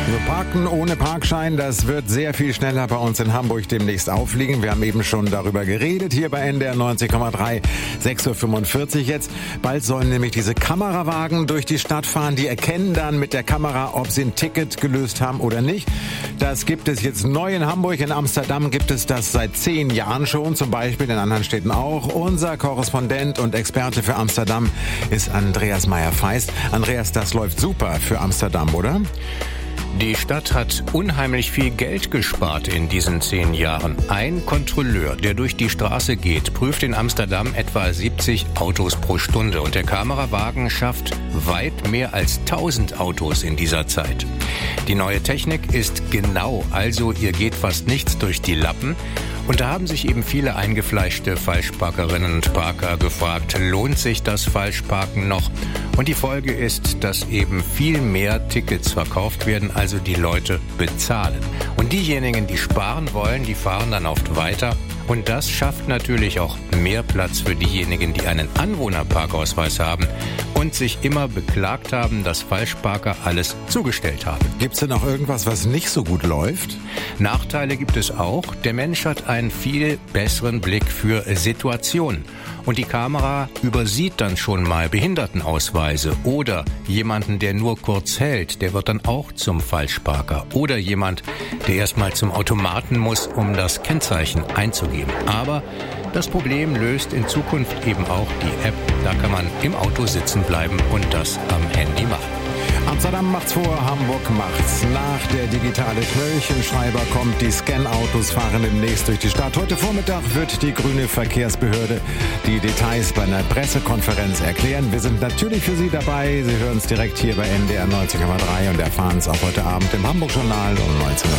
Also Parken ohne Parkschein, das wird sehr viel schneller bei uns in Hamburg demnächst aufliegen. Wir haben eben schon darüber geredet, hier bei NDR 90,3, 6.45 Uhr jetzt. Bald sollen nämlich diese Kamerawagen durch die Stadt fahren. Die erkennen dann mit der Kamera, ob sie ein Ticket gelöst haben oder nicht. Das gibt es jetzt neu in Hamburg. In Amsterdam gibt es das seit 10 Jahren schon, zum Beispiel in anderen Städten auch. Unser Korrespondent und Experte für Amsterdam ist Andreas Meyer-Feist. Andreas, das läuft super für Amsterdam, oder? Die Stadt hat unheimlich viel Geld gespart in diesen 10 Jahren. Ein Kontrolleur, der durch die Straße geht, prüft in Amsterdam etwa 70 Autos pro Stunde. Und der Kamerawagen schafft weit mehr als 1000 Autos in dieser Zeit. Die neue Technik ist genau, also ihr geht fast nichts durch die Lappen. Und da haben sich eben viele eingefleischte Falschparkerinnen und Parker gefragt, lohnt sich das Falschparken noch? Und die Folge ist, dass eben viel mehr Tickets verkauft werden, also die Leute bezahlen. Und diejenigen, die sparen wollen, die fahren dann oft weiter. Und das schafft natürlich auch mehr Platz für diejenigen, die einen Anwohnerparkausweis haben und sich immer beklagt haben, dass Falschparker alles zugestellt haben. Gibt's denn auch irgendwas, was nicht so gut läuft? Nachteile gibt es auch. Der Mensch hat einen viel besseren Blick für Situationen. Und die Kamera übersieht dann schon mal Behindertenausweise oder jemanden, der nur kurz hält, der wird dann auch zum Falschparker. Oder jemand, der erstmal zum Automaten muss, um das Kennzeichen einzugeben. Aber das Problem löst in Zukunft eben auch die App. Da kann man im Auto sitzen bleiben und das am Handy machen. Amsterdam macht's vor, Hamburg macht's nach. Der digitale Knöllchenschreiber kommt. Die Scan-Autos fahren demnächst durch die Stadt. Heute Vormittag wird die grüne Verkehrsbehörde die Details bei einer Pressekonferenz erklären. Wir sind natürlich für Sie dabei. Sie hören es direkt hier bei NDR 90,3 und erfahren es auch heute Abend im Hamburg-Journal um 19 Uhr.